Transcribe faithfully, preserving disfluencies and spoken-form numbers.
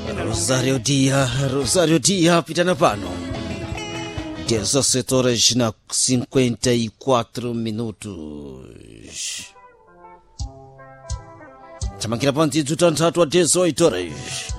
Rosario Dia, Rosario Dia, pitana pano. dezessete horas na cinquenta e quatro minutos. Tamangira panti tutantatu a dezoito horas.